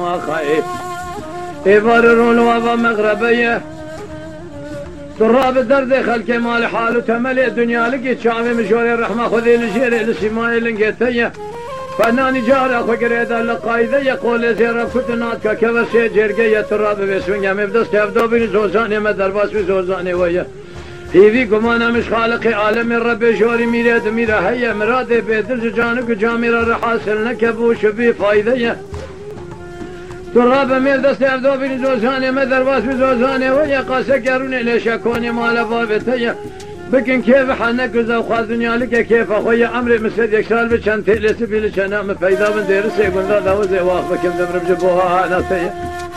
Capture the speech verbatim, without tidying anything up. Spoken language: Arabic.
وخير يبررون وابا مغربيه تراب الدرد خلق مال حال وتملي الدنيا لقيت شعبي مشوري الرحمة خذي لشيري لسماي لنقيتيه فناني جاري اخو قريدا لقايده يقول زيرا كتناتك كبسي جرقية تراب بسوين مبدس كيفدو بني زوزاني مدرباس بزوزاني ويا هيفي كمانا مش خالقي عالمي ربي جوري ميراد ميرا هيا مرادي بيدل جانك جاميرا رحاسل نكبو شبي فايدة تراب مبدس كيفدو بني زوزاني مدرباس بزوزاني ويا قاسا قروني ليش اكوني مال بابتيا بكن كيف حنك وزاو دنيا لك كيف اخويا عمري مسد يكسال بشان تلس بيلش انا مفيدا من دير سيقول ذا ذا وزي واخ بكم دمر بجبوها ناسيه